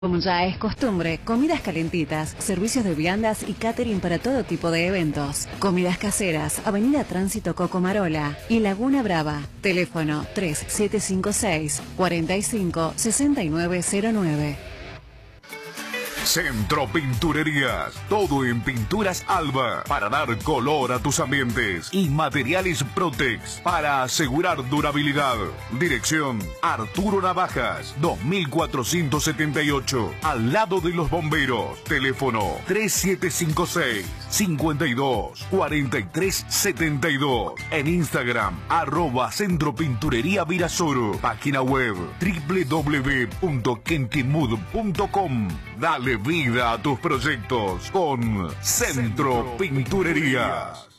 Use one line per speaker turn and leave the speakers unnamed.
Como ya es costumbre, comidas calentitas, servicios de viandas y catering para todo tipo de eventos. Comidas caseras, Avenida Tránsito Cocomarola y Laguna Brava. Teléfono 3756 45 6909.
Centro Pinturerías, todo en pinturas Alba, para dar color a tus ambientes, y materiales Protex, para asegurar durabilidad. Dirección Arturo Navajas, 2478, al lado de los bomberos. Teléfono 3756 52 43 72. En Instagram, @Centro Pinturería Virasoro. Página web www.kentimud.com. Dale vida a tus proyectos con Centro Pinturerías.